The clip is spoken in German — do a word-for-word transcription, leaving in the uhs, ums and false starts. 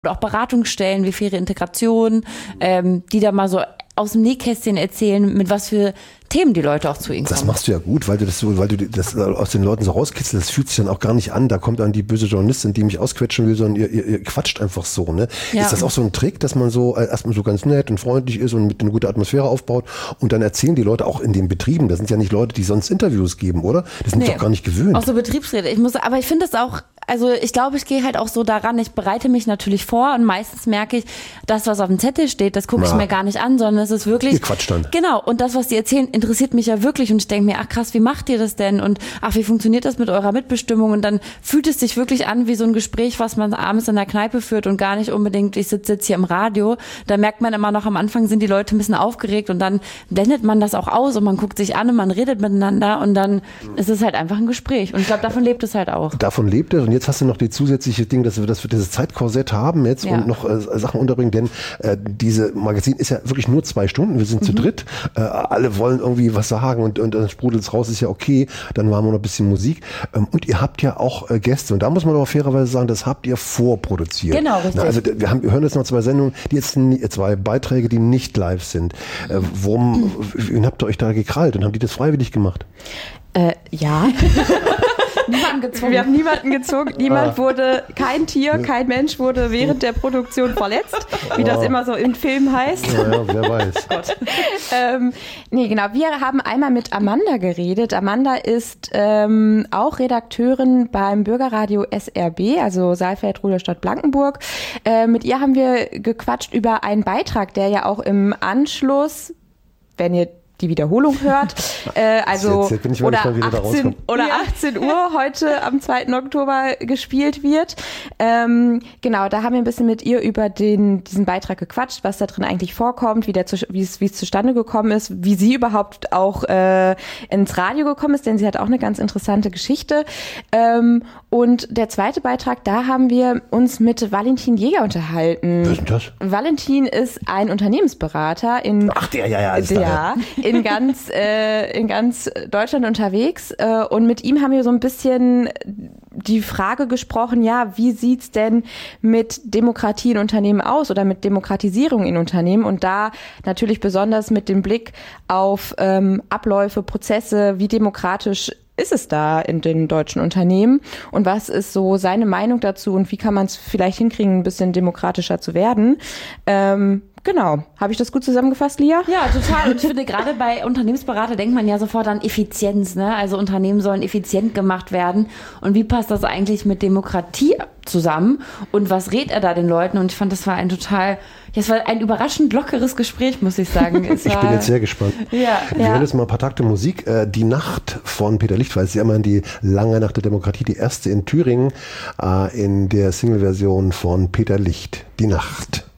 Oder auch Beratungsstellen wie faire Integration, ähm, die da mal so aus dem Nähkästchen erzählen, mit was für Themen die Leute auch zu ihnen kommen. Das machst du ja gut, weil du das so, weil du das aus den Leuten so rauskitzelst, das fühlt sich dann auch gar nicht an. Da kommt dann die böse Journalistin, die mich ausquetschen will, sondern ihr, ihr, ihr quatscht einfach so, ne? Ja. Ist das auch so ein Trick, dass man so äh, erstmal so ganz nett und freundlich ist und mit einer guten Atmosphäre aufbaut und dann erzählen die Leute auch in den Betrieben, das sind ja nicht Leute, die sonst Interviews geben, oder? Das sind nee. doch gar nicht gewöhnt. Auch so Betriebsräte. Ich muss, aber ich finde das auch, also ich glaube, ich gehe halt auch so daran, ich bereite mich natürlich vor und meistens merke ich, das, was auf dem Zettel steht, das gucke ich mir gar nicht an, sondern es ist wirklich... Ihr quatscht dann. Genau, und das, was die erzählen, interessiert mich ja wirklich und ich denke mir, ach krass, wie macht ihr das denn und ach, wie funktioniert das mit eurer Mitbestimmung und dann fühlt es sich wirklich an wie so ein Gespräch, was man abends in der Kneipe führt und gar nicht unbedingt, ich sitze jetzt hier im Radio, da merkt man immer noch, am Anfang sind die Leute ein bisschen aufgeregt und dann blendet man das auch aus und man guckt sich an und man redet miteinander und dann ist es halt einfach ein Gespräch und ich glaube, davon lebt es halt auch. Davon lebt es und jetzt hast du noch die zusätzliche Ding, dass wir, dass wir dieses Zeitkorsett haben jetzt ja. und noch äh, Sachen unterbringen, denn äh, diese Magazin ist ja wirklich nur zwei Stunden, wir sind mhm. zu dritt, äh, alle wollen irgendwie was sagen und, und dann sprudelt es raus, ist ja okay, dann machen wir noch ein bisschen Musik ähm, und ihr habt ja auch äh, Gäste und da muss man aber fairerweise sagen, das habt ihr vorproduziert. Genau, richtig. Na, also wir, haben, wir hören jetzt noch zwei Sendungen, die jetzt zwei Beiträge, die nicht live sind. Äh, worum, wen habt ihr euch da gekrallt und haben die das freiwillig gemacht? Äh, ja. Niemanden gezwungen. Wir haben niemanden gezwungen. Niemand ah. wurde, kein Tier, kein Mensch wurde während der Produktion verletzt, wie oh. das immer so im Film heißt. Ja, ja, wer weiß. Gott. ähm, nee, genau. Wir haben einmal mit Amanda geredet. Amanda ist ähm, auch Redakteurin beim Bürgerradio S R B, also Saalfeld-Rudolstadt Blankenburg. Äh, mit ihr haben wir gequatscht über einen Beitrag, der ja auch im Anschluss, wenn ihr die Wiederholung hört, äh, also jetzt, jetzt oder, achtzehn, oder ja. achtzehn Uhr heute am zweiten Oktober gespielt wird. Ähm, genau, da haben wir ein bisschen mit ihr über den diesen Beitrag gequatscht, was da drin eigentlich vorkommt, wie der zu, wie es wie es zustande gekommen ist, wie sie überhaupt auch äh, ins Radio gekommen ist, denn sie hat auch eine ganz interessante Geschichte. Ähm, und der zweite Beitrag, da haben wir uns mit Valentin Jäger unterhalten. Was ist das? Valentin ist ein Unternehmensberater in Ach, der, ja, ja, ist der, ja. in ganz äh, in ganz Deutschland unterwegs äh, und mit ihm haben wir so ein bisschen die Frage gesprochen, ja, wie sieht's denn mit Demokratie in Unternehmen aus oder mit Demokratisierung in Unternehmen und da natürlich besonders mit dem Blick auf ähm, Abläufe, Prozesse, wie demokratisch ist es da in den deutschen Unternehmen und was ist so seine Meinung dazu und wie kann man es vielleicht hinkriegen, ein bisschen demokratischer zu werden? Ähm, Genau. Habe ich das gut zusammengefasst, Lia? Ja, total. Und ich finde, gerade bei Unternehmensberater denkt man ja sofort an Effizienz, ne? Also Unternehmen sollen effizient gemacht werden. Und wie passt das eigentlich mit Demokratie zusammen? Und was rät er da den Leuten? Und ich fand, das war ein total, ja, es war ein überraschend lockeres Gespräch, muss ich sagen. Es ich war, bin jetzt sehr gespannt. Ja, Wir ja. hören jetzt mal ein paar Takte Musik. Äh, die Nacht von Peter Lichtweiß, ja immerhin die lange Nacht der Demokratie, die erste in Thüringen, äh, in der Single-Version von Peter Licht. Die Nacht.